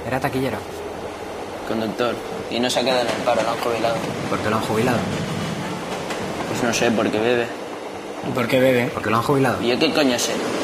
Era taquillero. Conductor. Y no se ha quedado en el paro, lo han jubilado. ¿Por qué lo han jubilado? Pues no sé, porque bebe. ¿Y por qué bebe? ¿Por qué lo han jubilado? ¿Y yo qué coño sé?